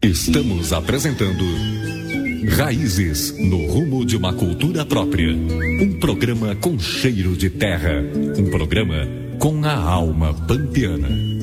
Estamos apresentando Raízes no rumo de uma cultura própria. Um programa com cheiro de terra. Um programa com a alma pampeana.